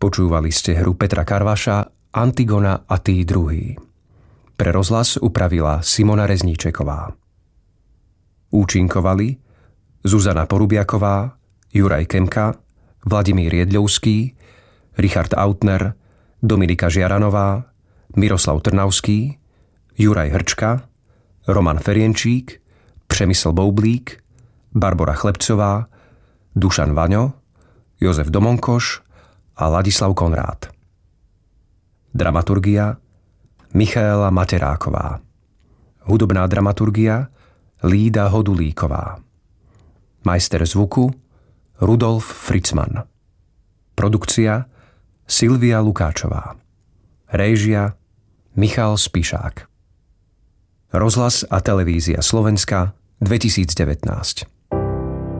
Počúvali ste hru Petra Karvaša Antigona a tí druhí. Pre rozhlas upravila Simona Rezníčeková. Účinkovali Zuzana Porubiaková, Juraj Kemka, Vladimír Jedľovský, Richard Autner, Dominika Žiaranová, Miroslav Trnavský, Juraj Hrčka, Roman Ferienčík, Přemysl Boublík, Barbora Chlebcová, Dušan Vaňo, Jozef Domonkoš a Ladislav Konrád. Dramaturgia Michaela Materáková. Hudobná dramaturgia Lída Hodulíková. Majster zvuku Rudolf Fritzman. Produkcia Silvia Lukáčová. Réžia Michal Spišák. Rozhlas a televízia Slovenska 2019.